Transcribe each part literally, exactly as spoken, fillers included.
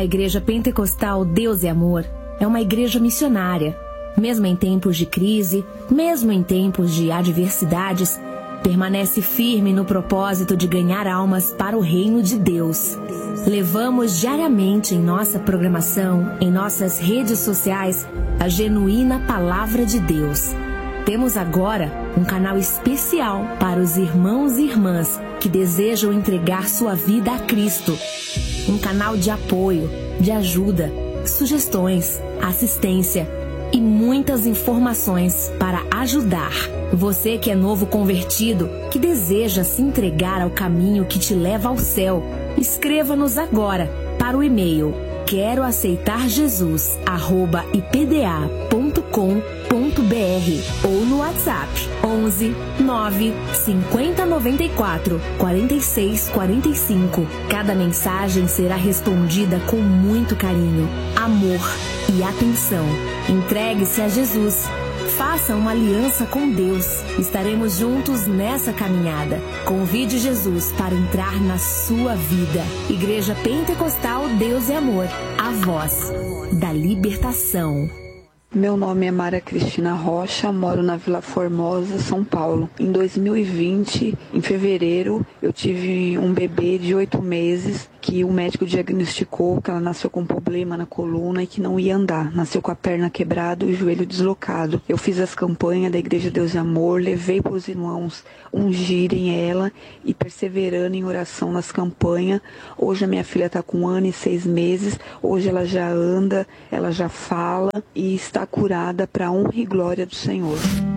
A Igreja Pentecostal Deus e Amor é uma igreja missionária. Mesmo em tempos de crise, mesmo em tempos de adversidades, permanece firme no propósito de ganhar almas para o reino de Deus. Levamos diariamente em nossa programação, em nossas redes sociais, a genuína Palavra de Deus. Temos agora um canal especial para os irmãos e irmãs que desejam entregar sua vida a Cristo. Um canal de apoio, de ajuda, sugestões, assistência e muitas informações para ajudar. Você que é novo convertido, que deseja se entregar ao caminho que te leva ao céu, escreva-nos agora para o e-mail quero aceitar jesus arroba i p d a ponto com ponto b r ou no WhatsApp onze nove cinquenta noventa e quatro quarenta e seis quarenta e cinco. Cada mensagem será respondida com muito carinho, amor e atenção. Entregue-se a Jesus. Faça uma aliança com Deus. Estaremos juntos nessa caminhada. Convide Jesus para entrar na sua vida. Igreja Pentecostal Deus e Amor. A voz da libertação. Meu nome é Mara Cristina Rocha, moro na Vila Formosa, São Paulo. Em dois mil e vinte, em fevereiro, eu tive um bebê de oito meses que o médico diagnosticou que ela nasceu com um problema na coluna e que não ia andar. Nasceu com a perna quebrada e o joelho deslocado. Eu fiz as campanhas da Igreja Deus e Amor, levei para os irmãos ungirem ela e perseverando em oração nas campanhas. Hoje a minha filha está com um ano e seis meses. Hoje ela já anda, ela já fala e está curada para a honra e glória do Senhor.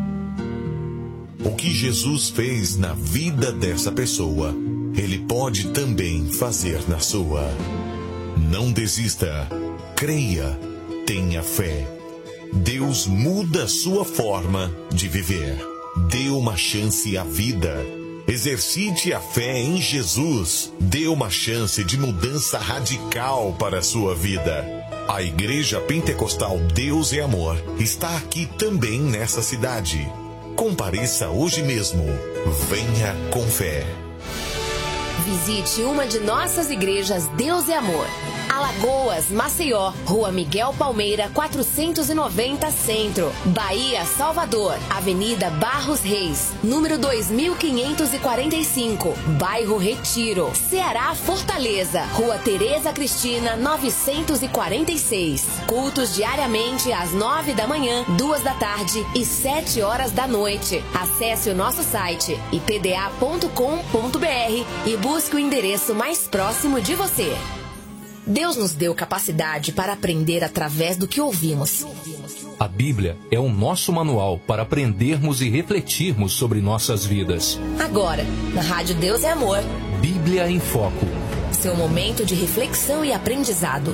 O que Jesus fez na vida dessa pessoa, Ele pode também fazer na sua. Não desista. Creia. Tenha fé. Deus muda a sua forma de viver. Dê uma chance à vida. Exercite a fé em Jesus. Dê uma chance de mudança radical para a sua vida. A Igreja Pentecostal Deus e Amor está aqui também nessa cidade. Compareça hoje mesmo. Venha com fé. Visite uma de nossas igrejas Deus e Amor. Alagoas, Maceió, Rua Miguel Palmeira, quatrocentos e noventa Centro, Bahia, Salvador, Avenida Barros Reis, número dois mil quinhentos e quarenta e cinco, Bairro Retiro, Ceará, Fortaleza, Rua Tereza Cristina, novecentos e quarenta e seis. Cultos diariamente às nove da manhã, duas da tarde e sete horas da noite. Acesse o nosso site i p d a ponto com ponto b r e busque o endereço mais próximo de você. Deus nos deu capacidade para aprender através do que ouvimos. A Bíblia é o nosso manual para aprendermos e refletirmos sobre nossas vidas. Agora, na Rádio Deus é Amor, Bíblia em Foco. Seu momento de reflexão e aprendizado.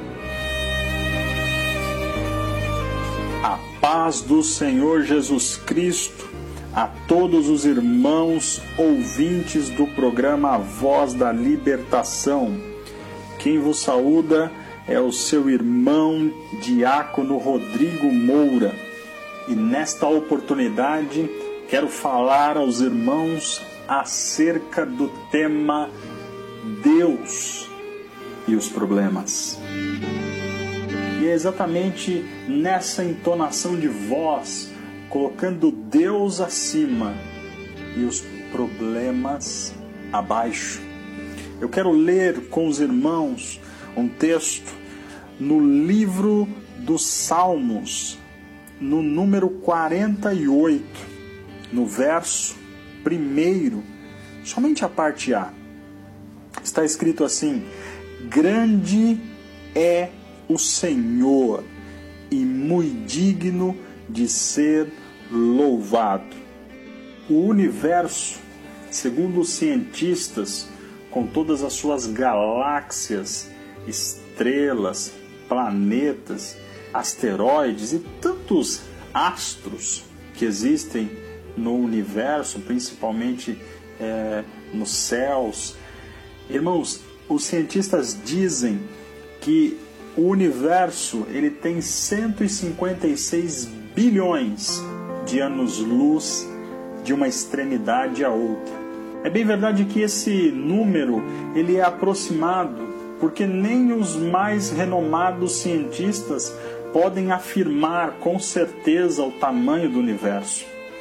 A paz do Senhor Jesus Cristo a todos os irmãos ouvintes do programa A Voz da Libertação. Quem vos saúda é o seu irmão diácono Rodrigo Moura. E nesta oportunidade quero falar aos irmãos acerca do tema Deus e os problemas. E é exatamente nessa entonação de voz, colocando Deus acima e os problemas abaixo. Eu quero ler com os irmãos um texto no livro dos Salmos, no número quarenta e oito, no verso primeiro, somente a parte A. Está escrito assim: grande é o Senhor e muito digno de ser louvado. O universo, segundo os cientistas, com todas as suas galáxias, estrelas, planetas, asteroides e tantos astros que existem no universo, principalmente é, nos céus. Irmãos, os cientistas dizem que o universo ele tem cento e cinquenta e seis bilhões de anos-luz de uma extremidade a outra. É bem verdade que esse número ele é aproximado porque nem os mais renomados cientistas podem afirmar com certeza o tamanho do universo.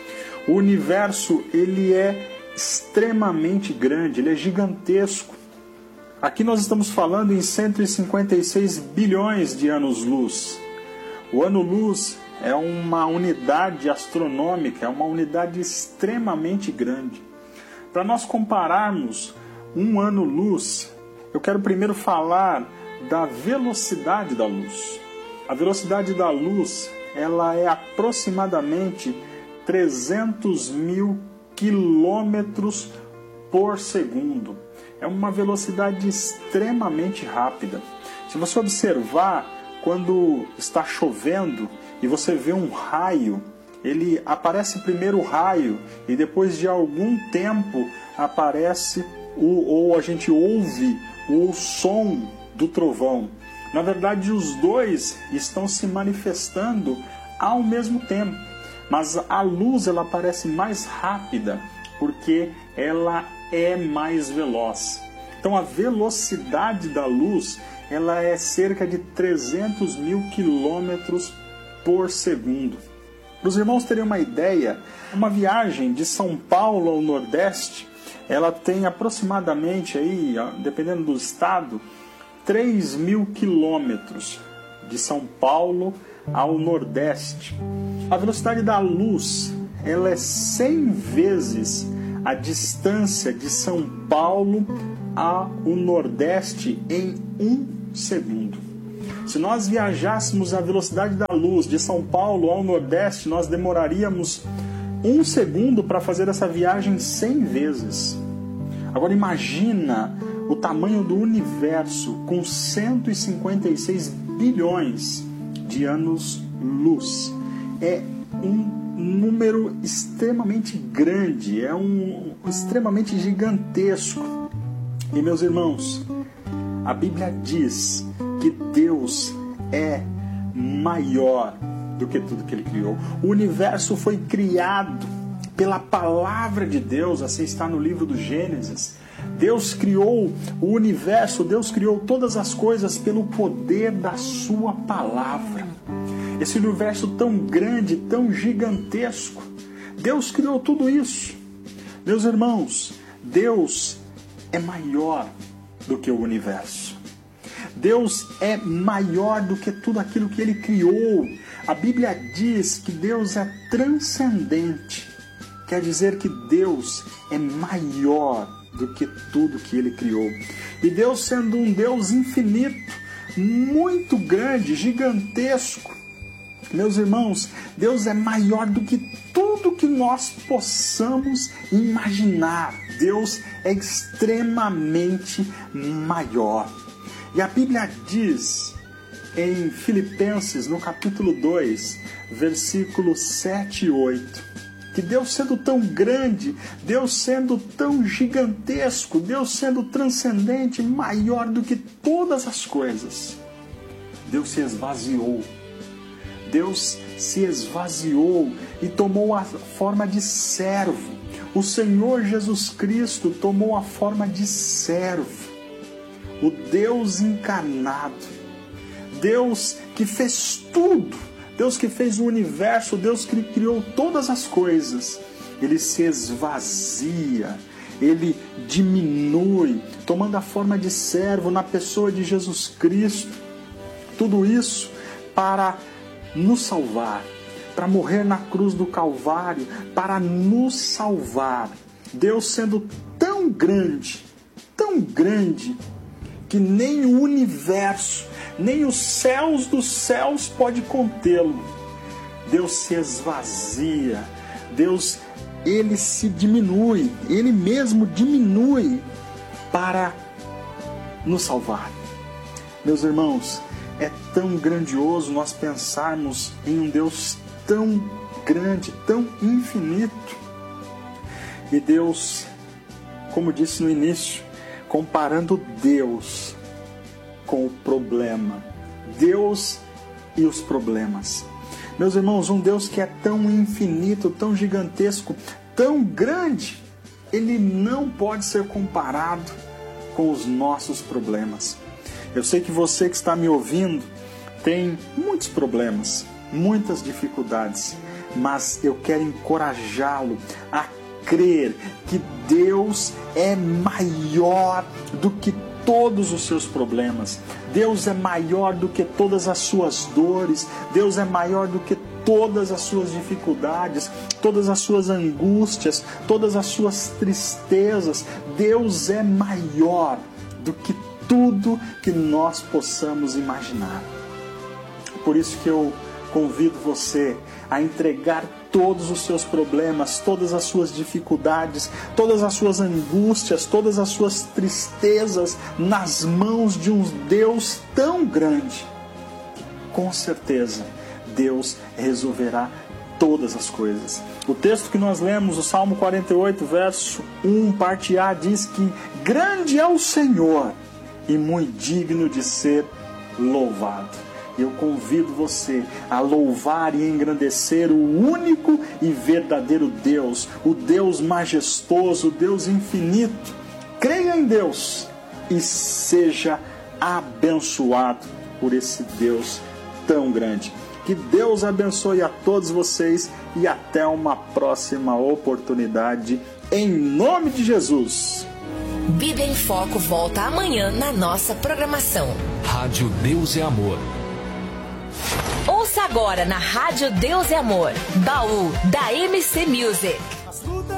O universo, ele é extremamente grande, ele é gigantesco. Aqui nós estamos falando em cento e cinquenta e seis bilhões de anos-luz. O ano-luz é uma unidade astronômica, é uma unidade extremamente grande. Para nós compararmos um ano-luz, eu quero primeiro falar da velocidade da luz. A velocidade da luz, ela é aproximadamente trezentos mil quilômetros por segundo. É uma velocidade extremamente rápida. Se você observar, quando está chovendo e você vê um raio, ele aparece primeiro o raio e depois de algum tempo aparece o, ou a gente ouve o som do trovão. Na verdade, os dois estão se manifestando ao mesmo tempo, mas a luz ela parece mais rápida porque ela é mais veloz. Então a velocidade da luz ela é cerca de trezentos mil quilômetros por segundo. Para os irmãos terem uma ideia, uma viagem de São Paulo ao Nordeste, ela tem aproximadamente, aí, dependendo do estado, três mil quilômetros de São Paulo ao Nordeste. A velocidade da luz ela é cem vezes a distância de São Paulo ao Nordeste em um segundo. Se nós viajássemos a velocidade da luz de São Paulo ao Nordeste, nós demoraríamos um segundo para fazer essa viagem cem vezes. Agora imagina o tamanho do universo com cento e cinquenta e seis bilhões de anos-luz. É um número extremamente grande, é um extremamente gigantesco. E meus irmãos, a Bíblia diz que Deus é maior do que tudo que Ele criou. O universo foi criado pela palavra de Deus, assim está no livro do Gênesis. Deus criou o universo, Deus criou todas as coisas pelo poder da sua palavra. Esse universo tão grande, tão gigantesco, Deus criou tudo isso. Meus irmãos, Deus é maior do que o universo. Deus é maior do que tudo aquilo que Ele criou. A Bíblia diz que Deus é transcendente. Quer dizer que Deus é maior do que tudo que Ele criou. E Deus sendo um Deus infinito, muito grande, gigantesco, meus irmãos, Deus é maior do que tudo que nós possamos imaginar. Deus é extremamente maior. E a Bíblia diz em Filipenses, no capítulo dois, versículos sete e oito, que Deus sendo tão grande, Deus sendo tão gigantesco, Deus sendo transcendente, maior do que todas as coisas, Deus se esvaziou. Deus se esvaziou e tomou a forma de servo. O Senhor Jesus Cristo tomou a forma de servo. O Deus encarnado. Deus que fez tudo. Deus que fez o universo. Deus que criou todas as coisas. Ele se esvazia. Ele diminui, tomando a forma de servo na pessoa de Jesus Cristo. Tudo isso para nos salvar, para morrer na cruz do Calvário, para nos salvar. Deus sendo tão grande, tão grande, que nem o universo, nem os céus dos céus pode contê-lo. Deus se esvazia, Deus, Ele se diminui, Ele mesmo diminui para nos salvar. Meus irmãos, é tão grandioso nós pensarmos em um Deus tão grande, tão infinito. E Deus, como disse no início, comparando Deus com o problema. Deus e os problemas. Meus irmãos, um Deus que é tão infinito, tão gigantesco, tão grande, Ele não pode ser comparado com os nossos problemas. Eu sei que você que está me ouvindo tem muitos problemas, muitas dificuldades, mas eu quero encorajá-lo a crer que Deus é maior do que todos os seus problemas. Deus é maior do que todas as suas dores. Deus é maior do que todas as suas dificuldades, todas as suas angústias, todas as suas tristezas. Deus é maior do que tudo que nós possamos imaginar. Por isso que eu convido você a entregar todos os seus problemas, todas as suas dificuldades, todas as suas angústias, todas as suas tristezas nas mãos de um Deus tão grande. Com certeza, Deus resolverá todas as coisas. O texto que nós lemos, o Salmo quarenta e oito, verso um, parte A, diz que grande é o Senhor e muito digno de ser louvado. Eu convido você a louvar e engrandecer o único e verdadeiro Deus, o Deus majestoso, o Deus infinito. Creia em Deus e seja abençoado por esse Deus tão grande. Que Deus abençoe a todos vocês e até uma próxima oportunidade, em nome de Jesus. Bíblia em Foco volta amanhã na nossa programação. Rádio Deus é Amor. Ouça agora na Rádio Deus é Amor, Baú da M C Music.